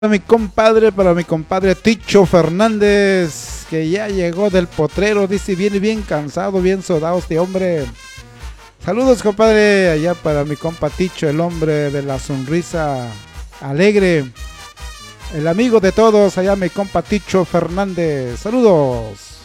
Para mi compadre Ticho Fernández, que ya llegó del potrero, dice, viene bien cansado, bien sudado este hombre. Saludos, compadre, allá para mi compa Ticho, el hombre de la sonrisa alegre, el amigo de todos, allá mi compa Ticho Fernández. Saludos.